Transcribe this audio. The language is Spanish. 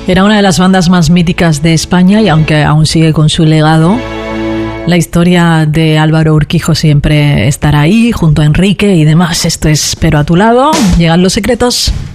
Era una de las bandas más míticas de España y aunque aún sigue con su legado, la historia de Álvaro Urquijo siempre estará ahí, junto a Enrique y demás. Esto es Pero a tu lado, llegan los secretos.